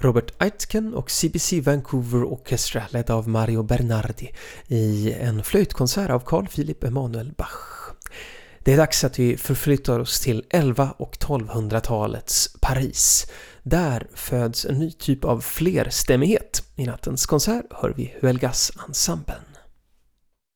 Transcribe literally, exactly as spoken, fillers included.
Robert Aitken och C B C Vancouver Orchestra ledd av Mario Bernardi i en flöjtkonsert av Carl Philipp Emanuel Bach. Det är dags att vi förflyttar oss till elva- och tolvhundratalets Paris. Där föds en ny typ av flerstämmighet. I nattens konsert hör vi Huelgas ensemblen.